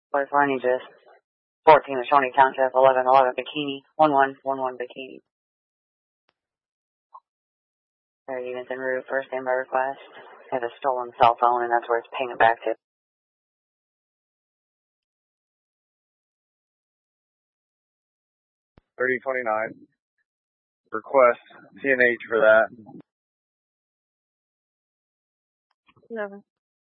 Los Angeles, 14 Shawnee Township, 1111 Bikini, 1111 Bikini. There, units en route for standby request. Have a stolen cell phone, and that's where it's paying it back to. 3029. Request CNH for that. 11.